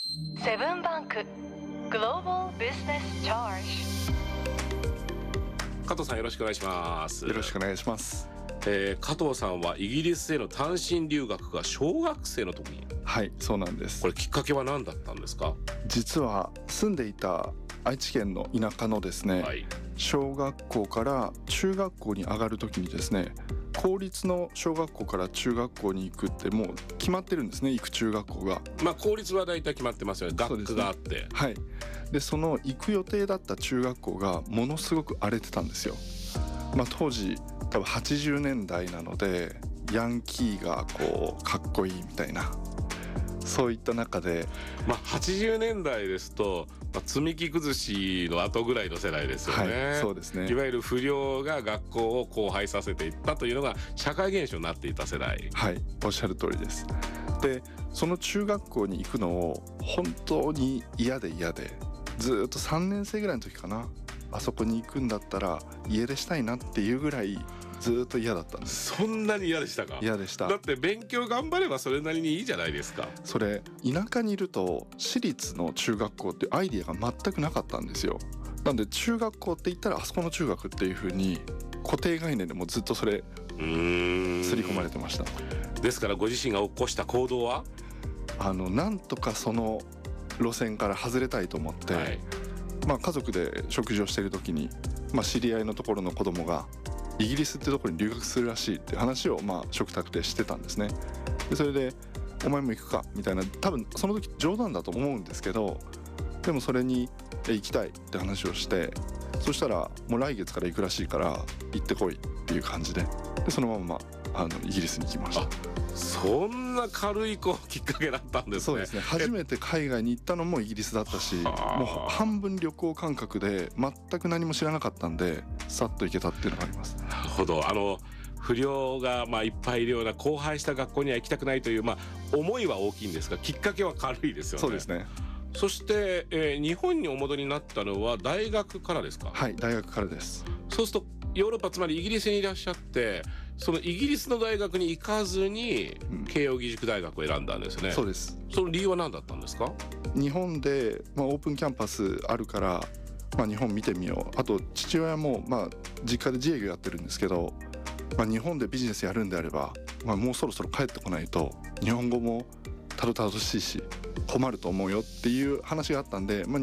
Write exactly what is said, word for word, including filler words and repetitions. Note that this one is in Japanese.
セブンバンクグローバルビジネスチャージ。 加藤さん、よろしくお願いします。 よろしくお願いします。 えー、加藤さんはイギリスへの単身留学が小学生の時に。 はい、そうなんです。 これきっかけは何だったんですか？ 実は住んでいた愛知県の田舎のですね、はい、小学校から中学校に上がる時にですね、公立の小学校から中学校に行くってもう決まってるんですね。行く中学校が、 まあ公立は大体決まってますよね。学区があって、ね、 はい。でその行く予定だった中学校がものすごく荒れてたんですよ。まあ当時多分はちじゅうねんだいなのでヤンキーがこうかっこいいみたいな、そういった中で、 まあ、はちじゅうねんだいですと、まあ、積み木崩しの後ぐらいの世代ですよね、 はい、そうですね。 いわゆる不良が学校を荒廃させていったというのが社会現象になっていた世代。 はい、おっしゃる通りです。でその中学校に行くのを本当に嫌で嫌で、ずっとさんねんせいぐらいの時かな、あそこに行くんだったら家出したいなっていうぐらいずっと嫌だったんです。 そんなに嫌でしたか？ 嫌でした。 だって勉強頑張ればそれなりにいいじゃないですか。 それ田舎にいると私立の中学校ってアイディアが全くなかったんですよ。なんで中学校って言ったらあそこの中学っていう風に固定概念でもずっとそれ刷り込まれてました。 ですからご自身が起こした行動は、 あのなんとかその路線から外れたいと思って、はい、まあ、家族で食事をしている時に、まあ、知り合いのところの子供がイギリスってところに留学するらしいって話をまあ食卓でしてたんですね。でそれでお前も行くかみたいな、多分その時冗談だと思うんですけど、でもそれに行きたいって話をして、そしたらもう来月から行くらしいから行ってこいっていう感じで、でそのままあのイギリスに行きました。 そんな軽いこうきっかけだったんですね。 そうですね。初めて海外に行ったのもイギリスだったし、もう半分旅行感覚で全く何も知らなかったんでさっと行けたっていうのがあります。 なるほど。あの不良がまあいっぱいいるような荒廃した学校には行きたくないという、まあ、思いは大きいんですが、きっかけは軽いですよね。 そうですね。 そして、えー、日本にお戻りになったのは大学からですか？ はい、大学からです。 そうするとヨーロッパ、つまりイギリスにいらっしゃって、そのイギリスの大学に行かずに慶應義塾大学を選んだんですね、うん、 そうです。 その理由は何だったんですか？ 日本で、まあ、オープンキャンパスあるから、まあ、日本見てみよう。あと父親も、まあ、実家で自営業やってるんですけど、まあ、日本でビジネスやるんであれば、まあ、もうそろそろ帰ってこないと日本語もたどたどしいし困ると思うよっていう話があったんで、まあ